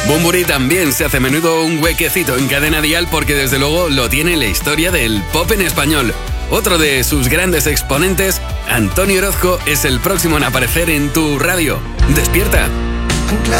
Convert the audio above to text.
Bunbury también se hace a menudo un huequecito en Cadena Dial porque desde luego lo tiene la historia del pop en español. Otro de sus grandes exponentes, Antonio Orozco, es el próximo en aparecer en tu radio. ¡Despierta! Ancla